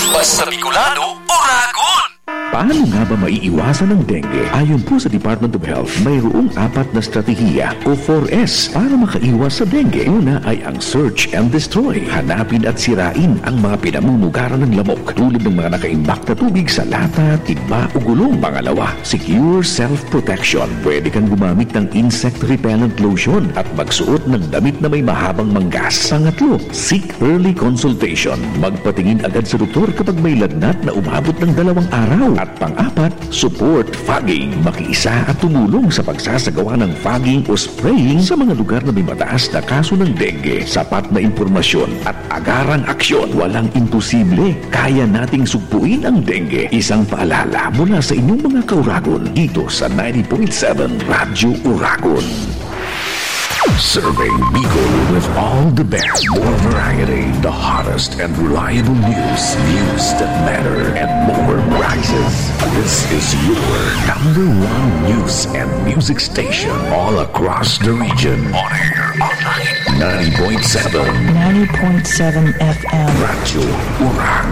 Basta Bicolano, Uragon! Paano nga ba maiiwasan ang dengue? Ayon po sa Department of Health, mayroong 4 na strategiya o 4S para makaiwas sa dengue. Una ay ang search and destroy. Hanapin at sirain ang mga pinamumugaran ng lamok tulad ng mga nakaimbak na tubig sa lata, timba o gulong. Pangalawa, secure self-protection. Pwede kang gumamit ng insect repellent lotion at magsuot ng damit na may mahabang manggas. Pangatlo, seek early consultation. Magpatingin agad sa doktor kapag may lagnat na umabot ng 2 araw. At pang-apat, support fogging. Makiisa at tumulong sa pagsasagawa ng fogging o spraying sa mga lugar na may mataas na kaso ng dengue. Sapat na impormasyon at agarang aksyon. Walang imposible. Kaya nating sugpuin ang dengue. Isang paalala mula sa inyong mga kauragon dito sa 90.7 Radyo Uragon. Serving Bicol with all the best, more variety, the hottest and reliable news that matter, and more prizes. This is your #1 news and music station all across the region. On air, online, 90.7 FM. Radyo Uragon.